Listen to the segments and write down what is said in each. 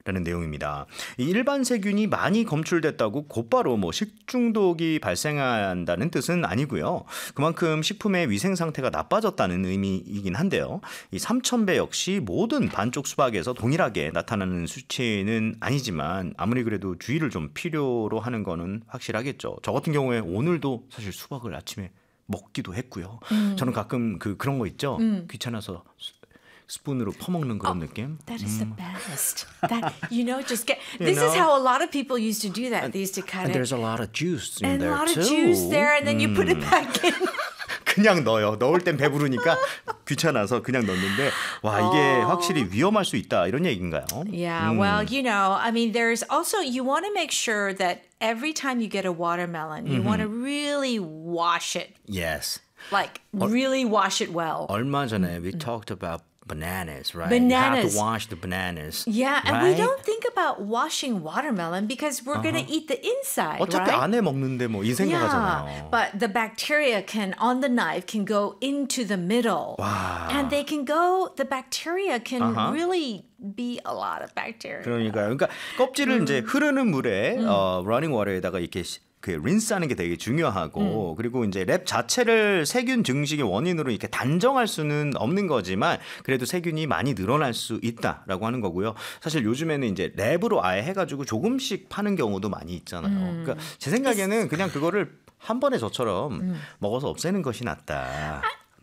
라는 내용입니다. 이 일반 세균이 많이 검출됐다고 곧바로 식중독이 발생한다는 뜻은 아니고요. 그만큼 식품의 위생 상태가 나빠졌다는 의미이긴 한데요. 이 3,000배 역시 모든 반쪽 수박에서 동일하게 나타나는 수치는 아니지만 아무리 그래도 주의를 좀 필요로 하는 거는 확실하겠죠. 저 같은 경우에 오늘도 사실 수박을 아침에 먹기도 했고요. 저는 가끔 그런 거 있죠. 귀찮아서 스푼으로 퍼먹는 그런 느낌. That is the best. That just get. This is how a lot of people used to do that. They used to cut And it. there's a lot of juice in And there a lot too. of juice there, and then you put it back in. 그냥 넣어요. 넣을 땐 배부르니까 귀찮아서 그냥 넣는데 와 이게 확실히 위험할 수 있다 이런 얘기인가요? Yeah, well, I mean, there's also, you want to make sure that every time you get a watermelon, you want to really wash it. Yes. Like, really wash it well. 얼마 전에 we talked about bananas, right? Bananas. You have to wash the bananas. Yeah, and right? we don't think about washing watermelon because we're going to eat the inside, 어차피 right? 안에 먹는데 이 생각하잖아요. But the bacteria on the knife can go into the middle. 와. And the bacteria can really be a lot of bacteria. 그러니까요. 그러니까 껍질을 이제 흐르는 물에 running water에다가 이렇게 린스하는 게 되게 중요하고 그리고 이제 랩 자체를 세균 증식의 원인으로 이렇게 단정할 수는 없는 거지만 그래도 세균이 많이 늘어날 수 있다라고 하는 거고요. 사실 요즘에는 이제 랩으로 아예 해가지고 조금씩 파는 경우도 많이 있잖아요. 그러니까 제 생각에는 그냥 그거를 한 번에 저처럼 먹어서 없애는 것이 낫다.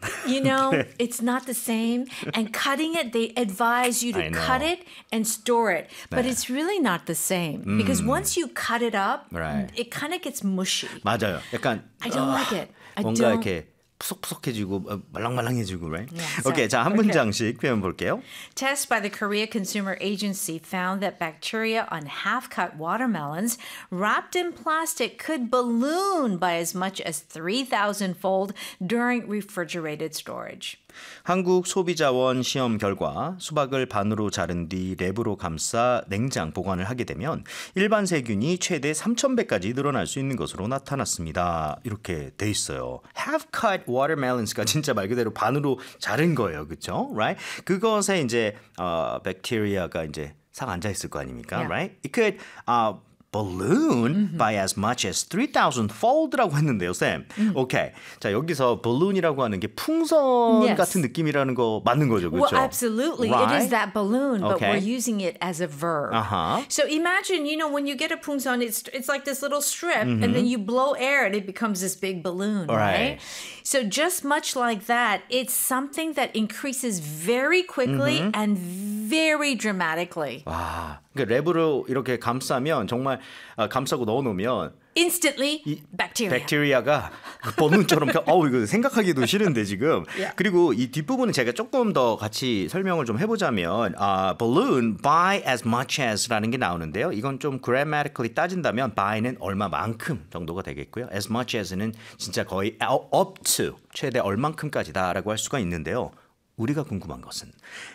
It's not the same. And cutting it, they advise you to cut it and store it. But it's really not the same. Because once you cut it up, it kind of gets mushy. 맞아요. 약간 I don't like it. 뭔가 이렇게 푸석푸석해지고 말랑말랑해지고, right? Yeah, 오케이, 자, 한 문장씩 표현 볼게요. Tests by the Korea Consumer Agency found that bacteria on half-cut watermelons wrapped in plastic could balloon by as much as 3,000-fold during refrigerated storage. 한국 소비자원 시험 결과 수박을 반으로 자른 뒤 랩으로 감싸 냉장 보관을 하게 되면 일반 세균이 최대 3,000배까지 늘어날 수 있는 것으로 나타났습니다. 이렇게 돼 있어요. Half-cut watermelons가 진짜 말 그대로 반으로 자른 거예요. 그렇죠? Right? 그것에 이제 백테리아가 이제 싹 앉아 있을 거 아닙니까? Yeah. Right? It could balloon by as much as 3,000-fold라고 했는데요, 쌤. 오케이. 자, 여기서 balloon이라고 하는 게 풍선 Yes. 같은 느낌이라는 거 맞는 거죠, 그렇죠? Well, absolutely. Right? It is that balloon, but Okay. we're using it as a verb. So imagine, when you get a 풍선, it's like this little strip, and then you blow air, and it becomes this big balloon, right? So just much like that, it's something that increases very quickly and very dramatically. 와, 그러니까 랩으로 이렇게 감싸면 정말 감싸고 넣어놓으면 Instantly, bacteria. 백테리아가 버문처럼 이거 생각하기도 싫은데 지금. Yeah. 그리고 이 뒷부분은 제가 조금 더 같이 설명을 좀 해보자면 balloon by as much as라는 게 나오는데요. 이건 좀 grammatically 따진다면 by는 얼마만큼 정도가 되겠고요. as much as는 진짜 거의 up to 최대 얼만큼까지다라고 할 수가 있는데요. 우리가 궁금한 것은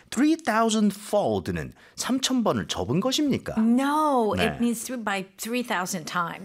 3,000-fold는 3,000번을 접은 것입니까? No, 네. it means by 3,000 times.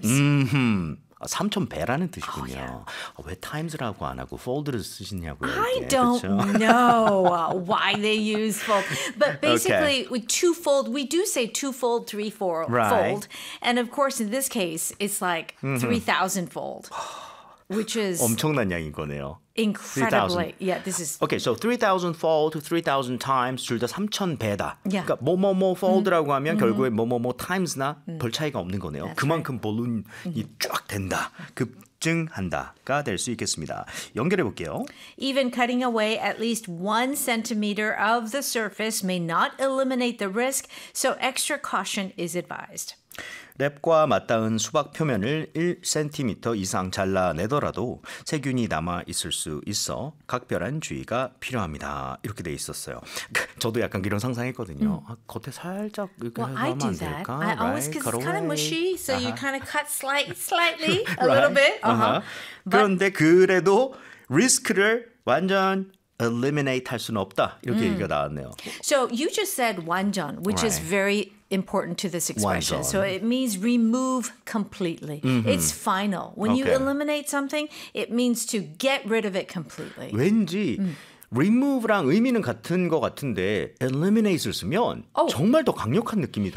3,000배라는 뜻이군요. 왜 times라고 안 하고 fold를 쓰시냐고요. I 이게. don't 그렇죠? know why they use fold. But basically, with two-fold, we do say two-fold, three-fold. Right. And of course, in this case, it's like 3,000-fold, which is 엄청난 양인 거네요. incredibly. Yeah, this is... Okay, so 3,000-fold to 3,000 times 둘 다 3,000배다. Yeah. 그러니까 뭐뭐뭐 fold라고 하면 결국에 뭐뭐뭐 times나 별 차이가 없는 거네요. 그만큼 볼륨이 쫙 된다. 급증한다가 될 수 있겠습니다. 연결해 볼게요. Even cutting away at least 1 centimeter of the surface may not eliminate the risk, so extra caution is advised. 랩과 맞닿은 수박 표면을 1cm 이상 잘라내더라도 세균이 남아 있을 수 있어 각별한 주의가 필요합니다. 이렇게 돼 있었어요. 저도 약간 이런 상상했거든요. 겉에 살짝 이렇게 Well, I 하면 do 안 that. 될까? I always, because Cut it's kind of away. mushy, so you kind of cut slightly, a little bit. 그런데 그래도 리스크를 완전 eliminate 할 수는 없다. 이렇게 얘기가 나왔네요. So you just said 완전, which is Right. very important to this expression. 완전. So it means remove completely. It's final. When you Okay. eliminate something, it means to get rid of it completely. 왠지 remove랑 의미는 같은 것 같은데 eliminate를 쓰면 정말 더 강력한 느낌이